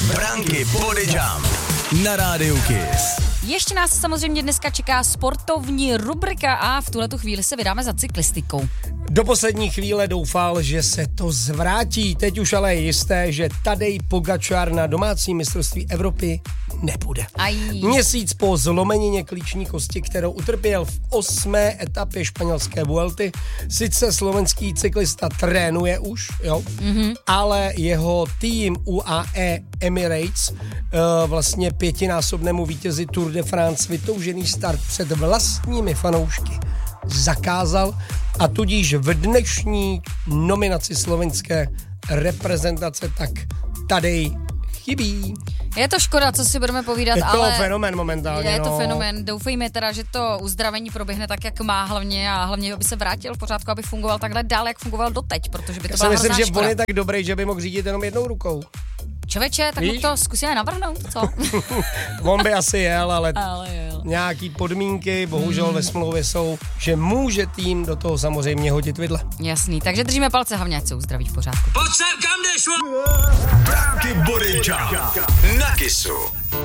Branky Body Jump na rádiu Kiss. Ještě nás samozřejmě dneska čeká sportovní rubrika a v tuhletu chvíli se vydáme za cyklistikou. Do poslední chvíle doufal, že se to zvrátí. Teď už ale je jisté, že Tadej Pogačar na domácí mistrovství Evropy nebude. Měsíc po zlomenině klíční kosti, kterou utrpěl v 8. etapě španělské Vuelty, sice slovenský cyklista trénuje už, ale jeho tým UAE Emirates, vlastně 5násobnému vítězi Tour de France, vytoužený start před vlastními fanoušky zakázal a tudíž v dnešní nominaci slovenské reprezentace tak Tadej chybí. Je to škoda, co si budeme povídat, ale... Je to fenomén momentálně, Je to fenomén. Doufejme teda, že to uzdravení proběhne tak, jak má hlavně a hlavně, aby se vrátil v pořádku, aby fungoval takhle dál, jak fungoval doteď, protože by to byla hrozná myslím, škoda. že on je tak dobrý, že by mohl řídit jenom jednou rukou. Čověče, tak mu to zkusíme navrhnout, co? On by asi jel, ale nějaký podmínky, bohužel ve smlouvě jsou, že může tým do toho samozřejmě hodit vidle. Jasný, takže držíme palce, hlavně ať se uzdraví v pořádku. Pojď sem, kam jdeš? Branky Body Jump na Kissu.